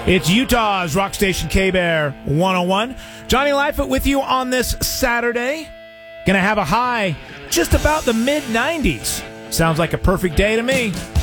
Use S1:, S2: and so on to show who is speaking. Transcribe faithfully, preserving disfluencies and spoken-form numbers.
S1: It's Utah's Rock Station K-Bear one oh one. Johnny Lightfoot with you on this Saturday. Gonna have a high just about the mid nineties. Sounds like a perfect day to me.